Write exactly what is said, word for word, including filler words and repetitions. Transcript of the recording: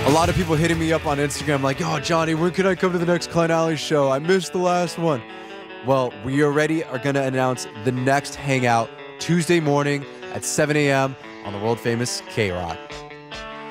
A lot of people hitting me up on Instagram like, "Oh, Johnny, when can I come to the next Klein Alley show? I missed the last one." Well, we already are going to announce the next hangout Tuesday morning at seven a.m. on the world famous K-Rock.